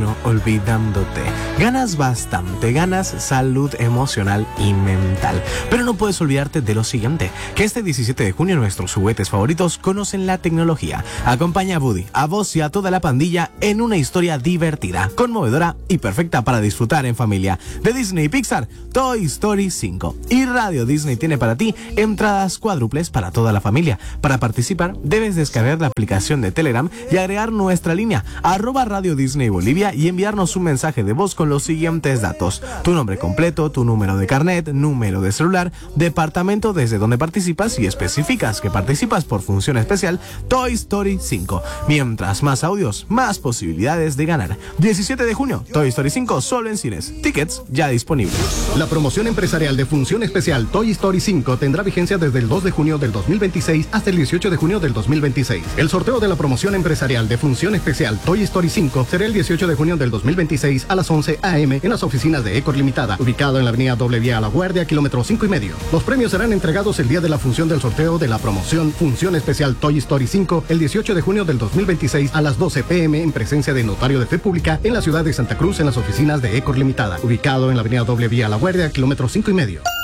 21 olvidándote. Ganas bastante, ganas salud emocional y mental. Pero no puedes olvidarte de lo siguiente, que este 17 de junio nuestros juguetes favoritos conocen la tecnología. Acompaña a Woody, a vos y a toda la pandilla en una historia divertida, conmovedora y perfecta para disfrutar en familia. De Disney y Pixar, Toy Story 5. Y Radio Disney tiene para ti entradas cuádruples para toda la familia. Para participar, debes descargar la aplicación de Telegram y agregar nuestra línea @Radio Disney Bolivia y enviarnos un mensaje de voz con los siguientes datos: tu nombre completo, tu número de carnet, número de celular, departamento desde donde participas y especificas que participas por función especial Toy Story 5. Mientras más audios, más posibilidades de ganar. 17 de junio, Toy Story 5 solo en cines. Tickets ya disponibles. La promoción empresarial de función especial Toy Story 5 tendrá vigencia desde el 2 de junio del 2026 hasta el 18 de junio del 2026. El sorteo de la promoción empresarial de función especial Toy Story 5 será el 18 de junio del 2026 a las 11 a.m. en las oficinas de Ecor Limitada, ubicado en la avenida Doble Vía a La Guardia, kilómetro 5,5. Los premios serán entregados el día de la función del sorteo de la promoción Función Especial Toy Story 5 el 18 de junio del 2026 a las 12 p.m. en presencia de notario de fe pública en la ciudad de Santa Cruz en las oficinas de Ecor Limitada, ubicado en la avenida Doble Vía a La Guardia, kilómetro 5,5.